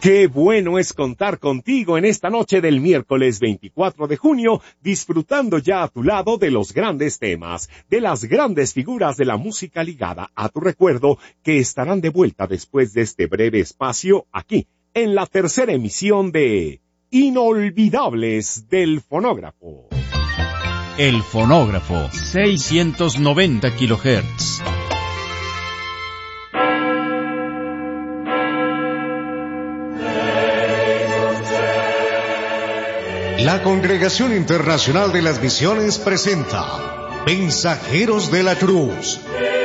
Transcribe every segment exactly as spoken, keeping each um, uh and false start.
Qué bueno es contar contigo en esta noche del miércoles veinticuatro de junio, disfrutando ya a tu lado de los grandes temas, de las grandes figuras de la música ligada a tu recuerdo, que estarán de vuelta después de este breve espacio aquí, en la tercera emisión de Inolvidables del Fonógrafo. El Fonógrafo, seiscientos noventa kilohertz. La Congregación Internacional de las Misiones presenta Mensajeros de la Cruz.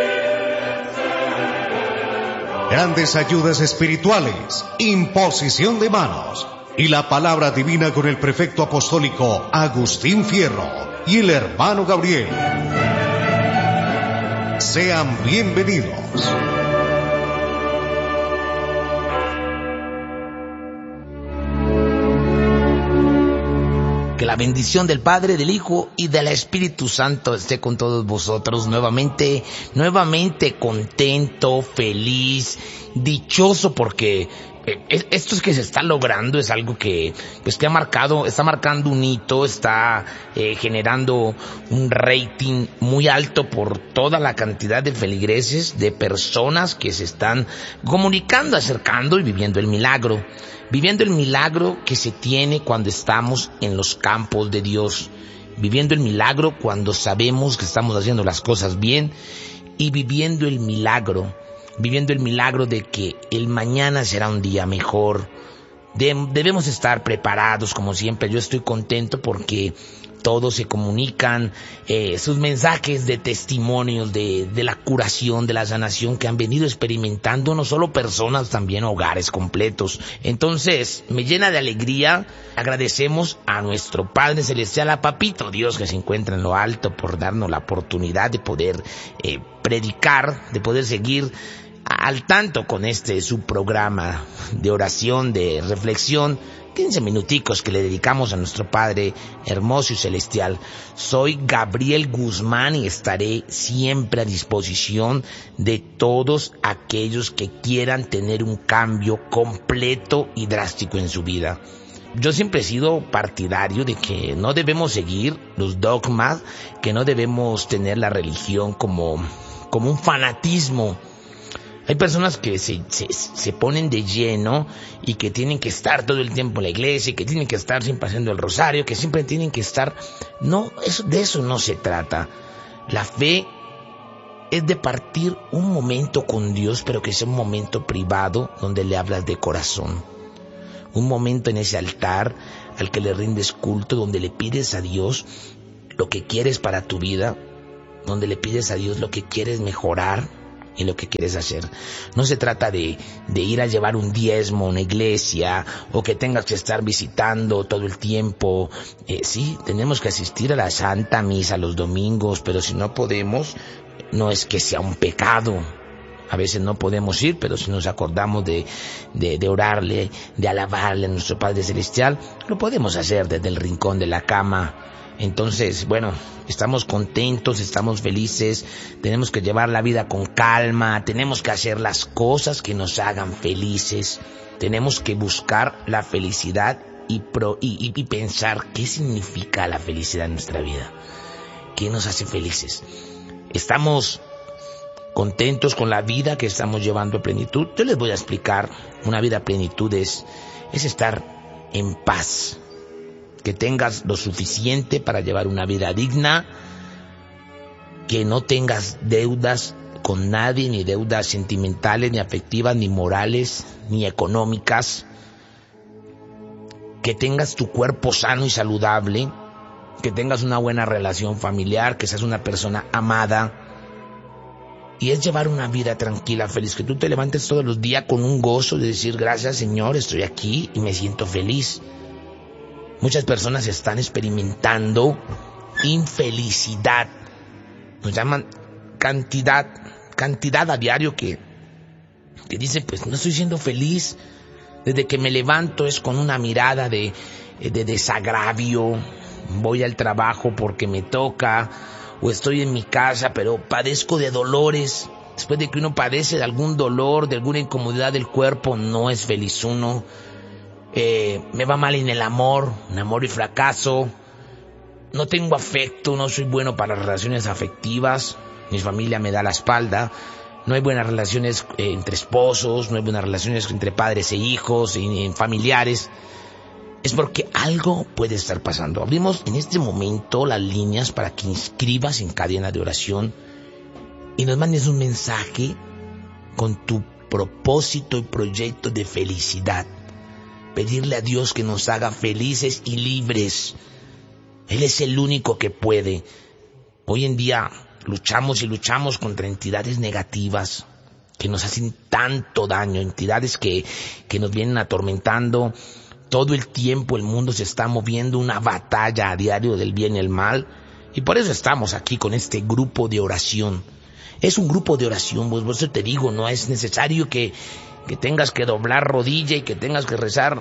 Grandes ayudas espirituales, imposición de manos y la palabra divina con el prefecto apostólico Agustín Fierro y el hermano Gabriel. Sean bienvenidos. Que la bendición del Padre, del Hijo y del Espíritu Santo esté con todos vosotros nuevamente, nuevamente contento, feliz, dichoso, porque esto es que se está logrando, es algo que pues que ha marcado, está marcando un hito, está eh, generando un rating muy alto por toda la cantidad de feligreses, de personas que se están comunicando, acercando y viviendo el milagro. Viviendo el milagro que se tiene cuando estamos en los campos de Dios. Viviendo el milagro cuando sabemos que estamos haciendo las cosas bien. Y viviendo el milagro. Viviendo el milagro de que el mañana será un día mejor. De, debemos estar preparados como siempre. Yo estoy contento porque todos se comunican eh, sus mensajes de testimonios de, de la curación, de la sanación que han venido experimentando no solo personas, también hogares completos. Entonces, me llena de alegría. Agradecemos a nuestro Padre Celestial, a Papito Dios que se encuentra en lo alto, por darnos la oportunidad de poder eh, predicar, de poder seguir al tanto con este su programa de oración, de reflexión, quince minuticos que le dedicamos a nuestro Padre hermoso y celestial. Soy Gabriel Guzmán y estaré siempre a disposición de todos aquellos que quieran tener un cambio completo y drástico en su vida. Yo siempre he sido partidario de que no debemos seguir los dogmas, que no debemos tener la religión como, como un fanatismo. Hay personas que se, se, se ponen de lleno y que tienen que estar todo el tiempo en la iglesia, y que tienen que estar siempre haciendo el rosario, que siempre tienen que estar... No, eso, de eso no se trata. La fe es de partir un momento con Dios, pero que sea un momento privado donde le hablas de corazón. Un momento en ese altar al que le rindes culto, donde le pides a Dios lo que quieres para tu vida, donde le pides a Dios lo que quieres mejorar y lo que quieres hacer. No se trata de, de ir a llevar un diezmo a una iglesia o que tengas que estar visitando todo el tiempo. Eh, sí, tenemos que asistir a la Santa Misa los domingos, pero si no podemos, no es que sea un pecado. A veces no podemos ir, pero si nos acordamos de, de, de orarle, de alabarle a nuestro Padre Celestial, lo podemos hacer desde el rincón de la cama. Entonces, bueno, estamos contentos, estamos felices, tenemos que llevar la vida con calma, tenemos que hacer las cosas que nos hagan felices, tenemos que buscar la felicidad y, pro, y, y, y pensar qué significa la felicidad en nuestra vida, qué nos hace felices. Estamos contentos con la vida que estamos llevando a plenitud. Yo les voy a explicar, una vida a plenitud es, es estar en paz. Que tengas lo suficiente para llevar una vida digna, que no tengas deudas con nadie, ni deudas sentimentales, ni afectivas, ni morales, ni económicas, que tengas tu cuerpo sano y saludable, que tengas una buena relación familiar, que seas una persona amada, y es llevar una vida tranquila, feliz, que tú te levantes todos los días con un gozo de decir gracias Señor, estoy aquí y me siento feliz. Muchas personas están experimentando infelicidad. Nos llaman cantidad, cantidad a diario que, que dicen, pues no estoy siendo feliz. Desde que me levanto es con una mirada de, de desagravio. Voy al trabajo porque me toca, o estoy en mi casa, pero padezco de dolores. Después de que uno padece de algún dolor, de alguna incomodidad del cuerpo, no es feliz uno. Eh, me va mal en el amor, en amor y fracaso. No tengo afecto, no soy bueno para las relaciones afectivas. Mi familia me da la espalda. No hay buenas relaciones eh, entre esposos, no hay buenas relaciones entre padres e hijos, y, y familiares. Es porque algo puede estar pasando. Abrimos en este momento las líneas para que inscribas en Cadena de Oración y nos mandes un mensaje con tu propósito y proyecto de felicidad. Pedirle a Dios que nos haga felices y libres. Él es el único que puede. Hoy en día luchamos y luchamos contra entidades negativas que nos hacen tanto daño, entidades que, que nos vienen atormentando. Todo el tiempo el mundo se está moviendo, una batalla a diario del bien y el mal. Y por eso estamos aquí con este grupo de oración. Es un grupo de oración, pues por eso te digo, no es necesario que, que tengas que doblar rodilla y que tengas que rezar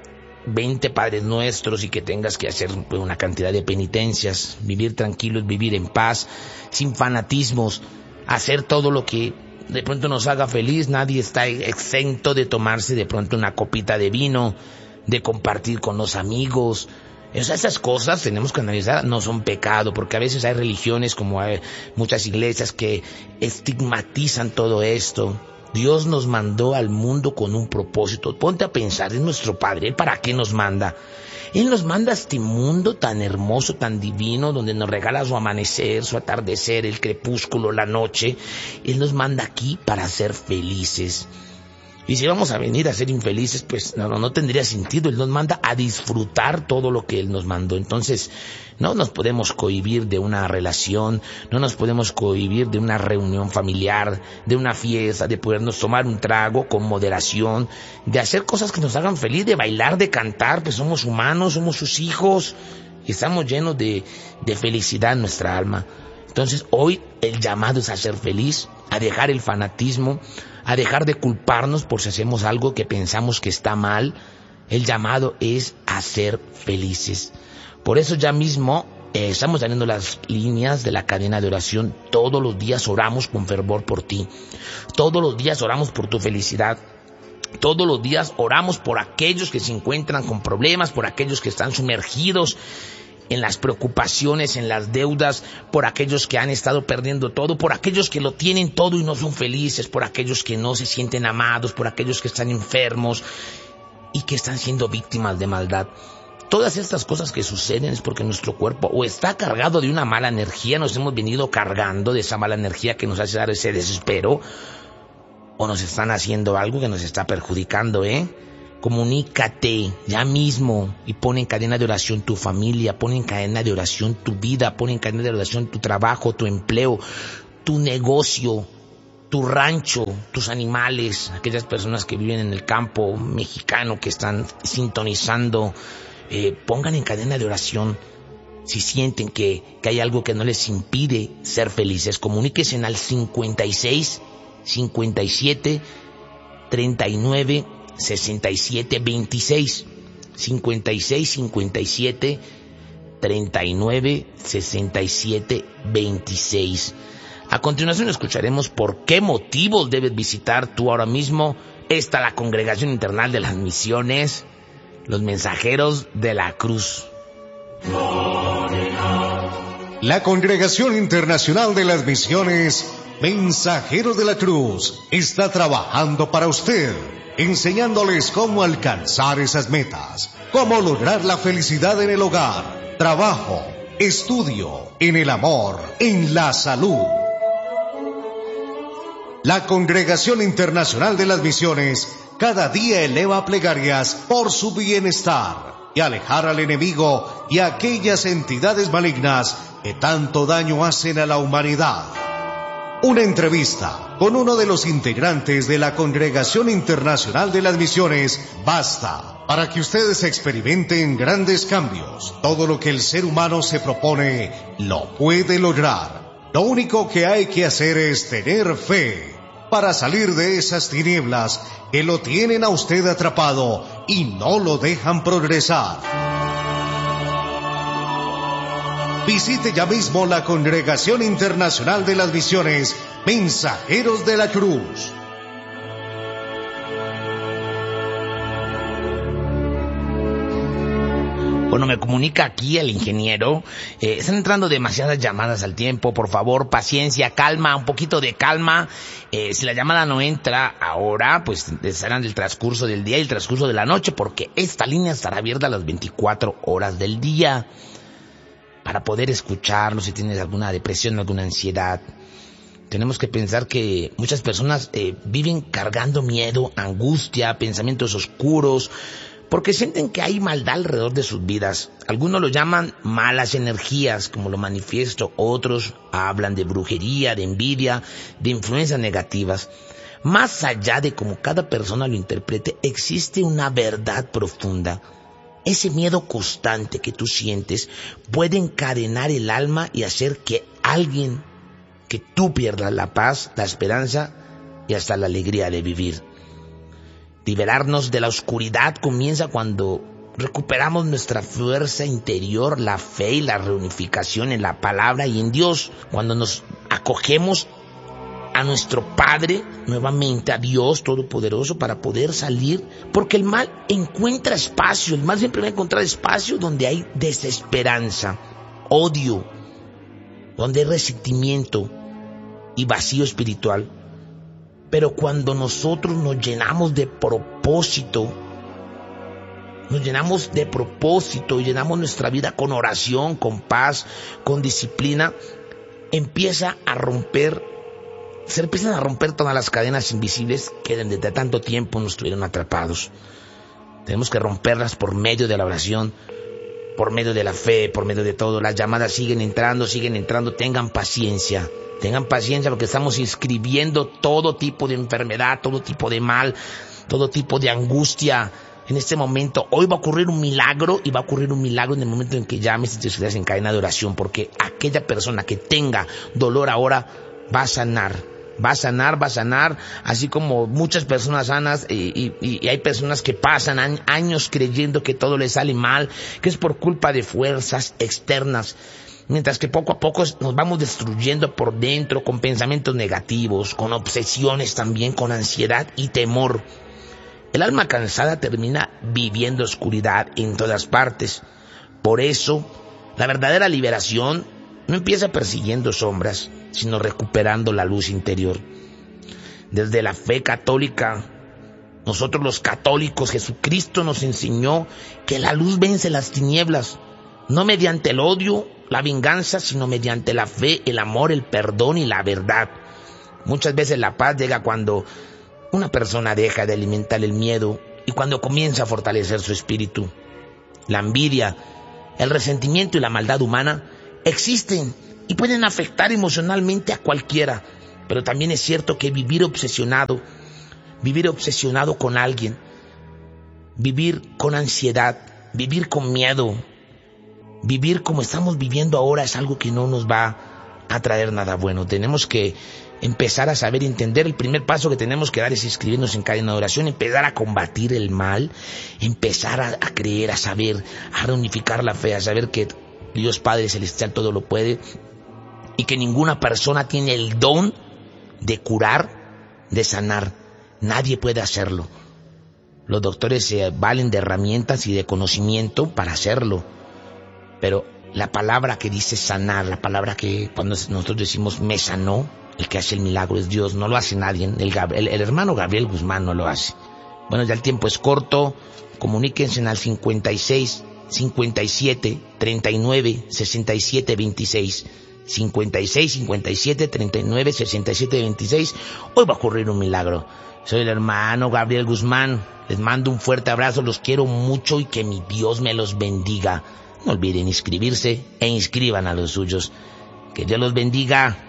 veinte Padres Nuestros y que tengas que hacer pues, una cantidad de penitencias. Vivir tranquilo es vivir en paz, sin fanatismos, hacer todo lo que de pronto nos haga feliz. Nadie está exento de tomarse de pronto una copita de vino, de compartir con los amigos. O sea, esas cosas tenemos que analizar, no son pecado, porque a veces hay religiones, como hay muchas iglesias, que estigmatizan todo esto. Dios nos mandó al mundo con un propósito. Ponte a pensar, es nuestro Padre. ¿Él para qué nos manda? Él nos manda a este mundo tan hermoso, tan divino, donde nos regala su amanecer, su atardecer, el crepúsculo, la noche. Él nos manda aquí para ser felices. Y si vamos a venir a ser infelices, pues no, no, no tendría sentido. Él nos manda a disfrutar todo lo que Él nos mandó. Entonces, no nos podemos cohibir de una relación, no nos podemos cohibir de una reunión familiar, de una fiesta, de podernos tomar un trago con moderación, de hacer cosas que nos hagan feliz, de bailar, de cantar, que somos humanos, somos sus hijos y estamos llenos de, de felicidad en nuestra alma. Entonces, hoy el llamado es a ser feliz, a dejar el fanatismo, a dejar de culparnos por si hacemos algo que pensamos que está mal. El llamado es a ser felices. Por eso ya mismo eh, estamos saliendo las líneas de la cadena de oración. Todos los días oramos con fervor por ti. Todos los días oramos por tu felicidad. Todos los días oramos por aquellos que se encuentran con problemas, por aquellos que están sumergidos en las preocupaciones, en las deudas, por aquellos que han estado perdiendo todo, por aquellos que lo tienen todo y no son felices, por aquellos que no se sienten amados, por aquellos que están enfermos y que están siendo víctimas de maldad. Todas estas cosas que suceden es porque nuestro cuerpo o está cargado de una mala energía, nos hemos venido cargando de esa mala energía que nos hace dar ese desespero, o nos están haciendo algo que nos está perjudicando, ¿eh? Comunícate ya mismo y pon en cadena de oración tu familia, pon en cadena de oración tu vida, pon en cadena de oración tu trabajo, tu empleo, tu negocio, tu rancho, tus animales, aquellas personas que viven en el campo mexicano que están sintonizando, eh, pongan en cadena de oración. Si sienten que, que hay algo que no les impide ser felices, comuníquense al cincuenta y seis, cincuenta y siete, treinta y nueve, sesenta y siete, veintiséis, cincuenta y seis, cincuenta y siete, treinta y nueve, sesenta y siete, veintiséis. A continuación escucharemos por qué motivos debes visitar tú ahora mismo esta la Congregación Internacional de las Misiones, los Mensajeros de la Cruz. La Congregación Internacional de las Misiones, Mensajeros de la Cruz, está trabajando para usted, enseñándoles cómo alcanzar esas metas, cómo lograr la felicidad en el hogar, trabajo, estudio, en el amor, en la salud. La Congregación Internacional de las Misiones cada día eleva plegarias por su bienestar y alejar al enemigo y a aquellas entidades malignas que tanto daño hacen a la humanidad. Una entrevista con uno de los integrantes de la Congregación Internacional de las Misiones basta para que ustedes experimenten grandes cambios. Todo lo que el ser humano se propone lo puede lograr. Lo único que hay que hacer es tener fe para salir de esas tinieblas que lo tienen a usted atrapado y no lo dejan progresar. Visite ya mismo la Congregación Internacional de las Misiones Mensajeros de la Cruz. Bueno, me comunica aquí el ingeniero, eh, están entrando demasiadas llamadas al tiempo, por favor, paciencia, calma, un poquito de calma. Eh, si la llamada no entra ahora, pues estarán el transcurso del día y el transcurso de la noche, porque esta línea estará abierta a las veinticuatro horas del día para poder escucharlo. Si tienes alguna depresión, alguna ansiedad, tenemos que pensar que muchas personas eh, viven cargando miedo, angustia, pensamientos oscuros, porque sienten que hay maldad alrededor de sus vidas. Algunos lo llaman malas energías, como lo manifiesto. Otros hablan de brujería, de envidia, de influencias negativas. Más allá de cómo cada persona lo interprete, existe una verdad profunda. Ese miedo constante que tú sientes puede encadenar el alma y hacer que alguien, que tú pierdas la paz, la esperanza y hasta la alegría de vivir. Liberarnos de la oscuridad comienza cuando recuperamos nuestra fuerza interior, la fe y la reunificación en la palabra y en Dios. Cuando nos acogemos a nuestro Padre, nuevamente a Dios Todopoderoso, para poder salir, porque el mal encuentra espacio, el mal siempre va a encontrar espacio donde hay desesperanza, odio, donde hay resentimiento y vacío espiritual. Pero cuando nosotros nos llenamos de propósito, nos llenamos de propósito y llenamos nuestra vida con oración, con paz, con disciplina, empieza a romper, se empiezan a romper todas las cadenas invisibles que desde tanto tiempo nos tuvieron atrapados. Tenemos que romperlas por medio de la oración, por medio de la fe, por medio de todo. Las llamadas siguen entrando, siguen entrando, tengan paciencia. Tengan paciencia porque estamos inscribiendo todo tipo de enfermedad, todo tipo de mal, todo tipo de angustia. En este momento, hoy va a ocurrir un milagro y va a ocurrir un milagro en el momento en que llames y te sucedas en cadena de oración, porque aquella persona que tenga dolor ahora va a sanar, va a sanar, va a sanar, así como muchas personas sanas y, y, y hay personas que pasan años creyendo que todo les sale mal, que es por culpa de fuerzas externas. Mientras que poco a poco nos vamos destruyendo por dentro con pensamientos negativos, con obsesiones también, con ansiedad y temor. El alma cansada termina viviendo oscuridad en todas partes. Por eso, la verdadera liberación no empieza persiguiendo sombras, sino recuperando la luz interior. Desde la fe católica, nosotros los católicos, Jesucristo nos enseñó que la luz vence las tinieblas, no mediante el odio, la venganza, sino mediante la fe, el amor, el perdón y la verdad. Muchas veces la paz llega cuando una persona deja de alimentar el miedo y cuando comienza a fortalecer su espíritu. La envidia, el resentimiento y la maldad humana existen y pueden afectar emocionalmente a cualquiera, pero también es cierto que vivir obsesionado, vivir obsesionado con alguien, vivir con ansiedad, vivir con miedo, vivir como estamos viviendo ahora es algo que no nos va a traer nada bueno. Tenemos que empezar a saber y entender. El primer paso que tenemos que dar es inscribirnos en cadena de oración, empezar a combatir el mal, empezar a, a creer, a saber, a reunificar la fe, a saber que Dios Padre Celestial todo lo puede y que ninguna persona tiene el don de curar, de sanar. Nadie puede hacerlo. Los doctores se valen de herramientas y de conocimiento para hacerlo. Pero la palabra que dice sanar, la palabra que cuando nosotros decimos me sanó, el que hace el milagro es Dios, no lo hace nadie. El, el, el hermano Gabriel Guzmán no lo hace. Bueno, ya el tiempo es corto. Comuníquense al cincuenta y seis, cincuenta y siete, treinta y nueve, sesenta y siete, veintiséis. cincuenta y seis, cincuenta y siete, treinta y nueve, sesenta y siete, veintiséis. Hoy va a ocurrir un milagro. Soy el hermano Gabriel Guzmán. Les mando un fuerte abrazo, los quiero mucho y que mi Dios me los bendiga. No olviden inscribirse e inscriban a los suyos. Que Dios los bendiga.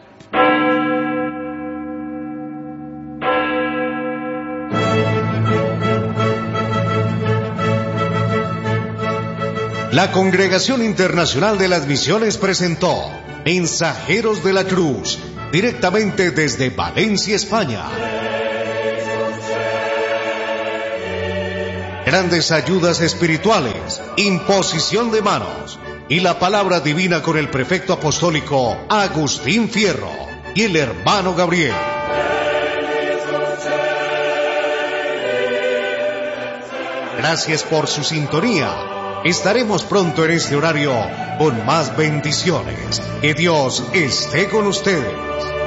La Congregación Internacional de las Misiones presentó Mensajeros de la Cruz, directamente desde Valencia, España. Grandes ayudas espirituales, imposición de manos y la palabra divina con el prefecto apostólico Agustín Fierro. y el hermano Gabriel. Gracias por su sintonía. Estaremos pronto en este horario con más bendiciones. Que Dios esté con ustedes.